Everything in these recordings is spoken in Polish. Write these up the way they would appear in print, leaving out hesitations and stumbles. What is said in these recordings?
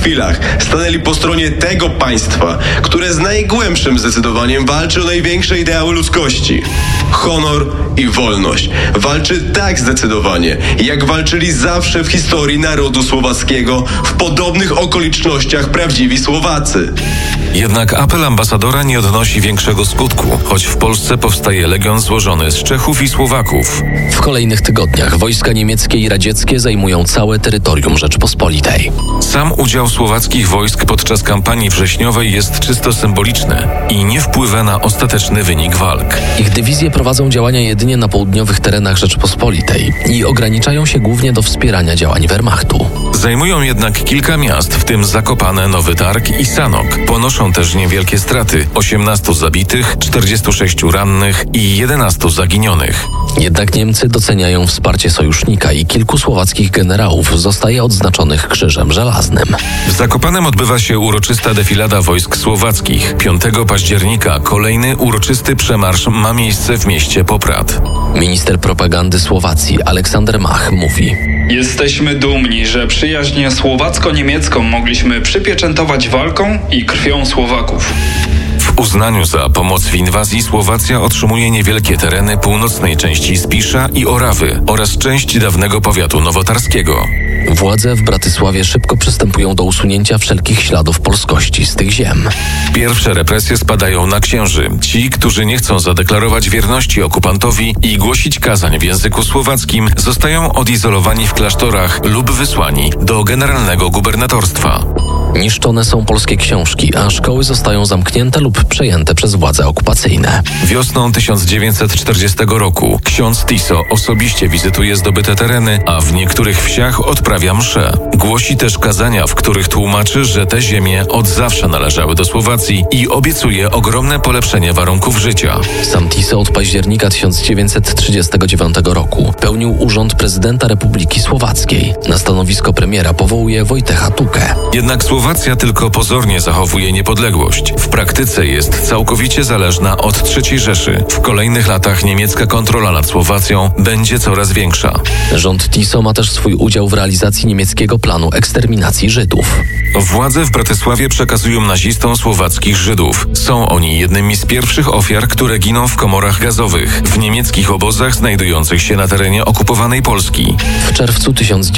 chwilach stanęli po stronie tego państwa, które z najgłębszym zdecydowaniem walczy o największe ideały ludzkości. Honor i wolność. Walczy tak zdecydowanie, jak walczyli zawsze w historii narodu słowackiego w podobnych okolicznościach prawdziwi Słowacy. Jednak apel ambasadora nie odnosi większego skutku, choć w Polsce powstaje legion złożony z Czechów i Słowaków. W kolejnych tygodniach wojska niemieckie i radzieckie zajmują całe terytorium Rzeczpospolitej. Sam udział słowackich wojsk podczas kampanii wrześniowej jest czysto symboliczny i nie wpływa na ostateczny wynik walk. Ich dywizje prowadzą działania jedynie na południowych terenach Rzeczpospolitej i ograniczają się głównie do wspierania działań Wehrmachtu. Zajmują jednak kilka miast, w tym Zakopane, Nowy Targ i Sanok. Ponoszą też niewielkie straty: 18 zabitych, 46 rannych i 11 zaginionych. Jednak Niemcy doceniają wsparcie sojusznika i kilku słowackich generałów zostaje odznaczonych Krzyżem Żelaznym. W Zakopanem odbywa się uroczysta defilada wojsk słowackich. 5 października kolejny uroczysty przemarsz ma miejsce w mieście Poprad. Minister propagandy Słowacji Aleksander Mach mówi: Jesteśmy dumni, że przyjaźń słowacko-niemiecką mogliśmy przypieczętować walką i krwią Słowaków. W uznaniu za pomoc w inwazji Słowacja otrzymuje niewielkie tereny północnej części Spisza i Orawy oraz część dawnego powiatu nowotarskiego. Władze w Bratysławie szybko przystępują do usunięcia wszelkich śladów polskości z tych ziem. Pierwsze represje spadają na księży. Ci, którzy nie chcą zadeklarować wierności okupantowi i głosić kazań w języku słowackim, zostają odizolowani w klasztorach lub wysłani do generalnego gubernatorstwa. Niszczone są polskie książki, a szkoły zostają zamknięte lub przejęte przez władze okupacyjne. Wiosną 1940 roku ksiądz Tiso osobiście wizytuje zdobyte tereny, a w niektórych wsiach odprawia msze. Głosi też kazania, w których tłumaczy, że te ziemie od zawsze należały do Słowacji i obiecuje ogromne polepszenie warunków życia. Sam Tiso od października 1939 roku pełnił urząd prezydenta Republiki Słowackiej. Na stanowisko premiera powołuje Wojtecha Tukę. Jednak Słowacja tylko pozornie zachowuje niepodległość. W praktyce jest całkowicie zależna od III Rzeszy. W kolejnych latach niemiecka kontrola nad Słowacją będzie coraz większa. Rząd Tiso ma też swój udział w realizacji niemieckiego planu eksterminacji Żydów. Władze w Bratysławie przekazują nazistom słowackich Żydów. Są oni jednymi z pierwszych ofiar, które giną w komorach gazowych, w niemieckich obozach znajdujących się na terenie okupowanej Polski. W czerwcu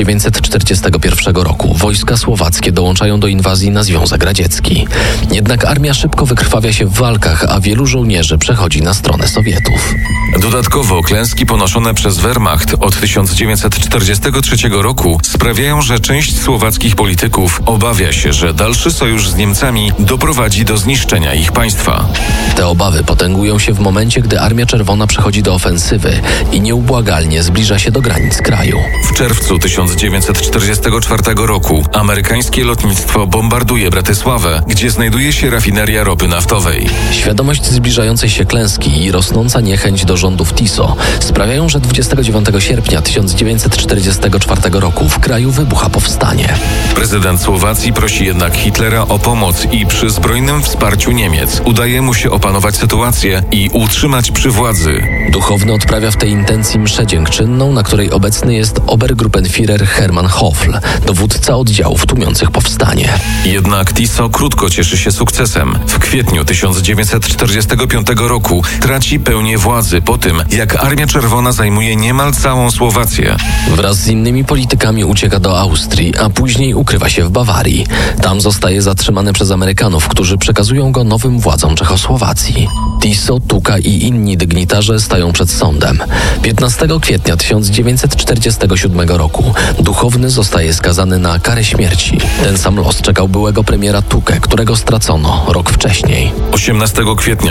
1941 roku wojska słowackie dołączają do inwazji na Związek Radziecki. Jednak armia szybko wykrwawia się w walkach, a wielu żołnierzy przechodzi na stronę Sowietów. Dodatkowo klęski ponoszone przez Wehrmacht od 1943 roku sprawiają, że część słowackich polityków obawia się, że dalszy sojusz z Niemcami doprowadzi do zniszczenia ich państwa. Te obawy potęgują się w momencie, gdy Armia Czerwona przechodzi do ofensywy i nieubłagalnie zbliża się do granic kraju. W czerwcu 1944 roku amerykańskie lotnictwo bombarduje Bratysławę, gdzie znajduje się rafineria ropy naftowej. Świadomość zbliżającej się klęski i rosnąca niechęć do rządów Tiso sprawiają, że 29 sierpnia 1944 roku w kraju wybucha powstanie. Prezydent Słowacji prosi jednak Hitlera o pomoc i przy zbrojnym wsparciu Niemiec udaje mu się opanować sytuację i utrzymać przy władzy. Duchowny odprawia w tej intencji mszę dziękczynną, na której obecny jest Obergruppenführer Hermann Hoffl, dowódca oddziałów tłumiących powstanie. Jednak Tiso krótko cieszy się sukcesem. W kwietniu 1945 roku traci pełnię władzy po tym, jak Armia Czerwona zajmuje niemal całą Słowację. Wraz z innymi politykami ucieka do Austrii, a później ukrywa się w Bawarii. Tam zostaje zatrzymany przez Amerykanów, którzy przekazują go nowym władzom Czechosłowacji. Tiso, Tuka i inni dygnitarze stają przed sądem. 15 kwietnia 1947 roku Duchowny zostaje skazany na karę śmierci. Ten sam los czekał byłego premiera Tukę, którego stracono rok wcześniej. 18 kwietnia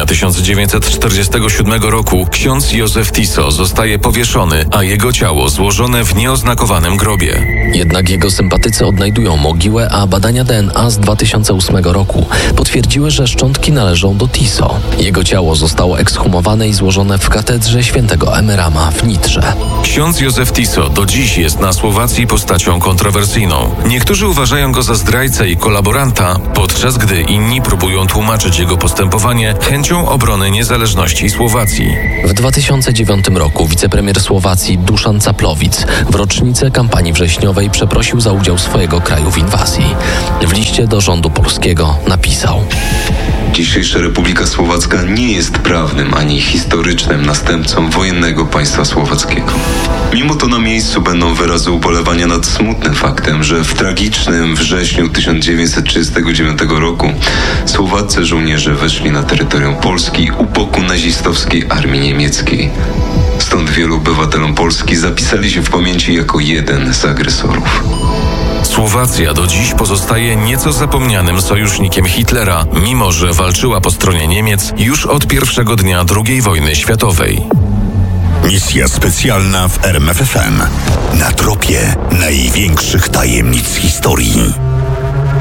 1947 roku ksiądz Józef Tiso zostaje powieszony, a jego ciało złożone w nieoznakowanym grobie. Jednak jego sympatycy odnajdują mogiłę, a badania DNA z 2008 roku potwierdziły, że szczątki należą do Tiso. Jego ciało zostało ekshumowane i złożone w katedrze świętego Emerama w Nitrze. Ksiądz Józef Tiso do dziś jest na Słowacji postacią kontrowersyjną. Niektórzy uważają go za zdrajcę i kolaboranta, podczas gdy inni próbują tłumaczyć jego postępowanie chęcią obrony niezależności Słowacji. W 2009 roku wicepremier Słowacji Duszan Caplovic w rocznicę kampanii wrześniowej przeprosił za udział swojego kraju w inwazji. W liście do rządu polskiego napisał: Dzisiejsza Republika Słowacka nie jest prawnym ani historycznym następcą wojennego państwa słowackiego. Mimo to na miejscu będą wyrazy ubolewania nad smutnym faktem, że w tragicznym wrześniu 1939 roku słowaccy żołnierze weszli na terytorium Polski u boku nazistowskiej armii niemieckiej. Stąd wielu obywatelom Polski zapisali się w pamięci jako jeden z agresorów. Słowacja do dziś pozostaje nieco zapomnianym sojusznikiem Hitlera, mimo że walczyła po stronie Niemiec już od pierwszego dnia II wojny światowej. Misja specjalna w RMF FM. Na tropie największych tajemnic historii.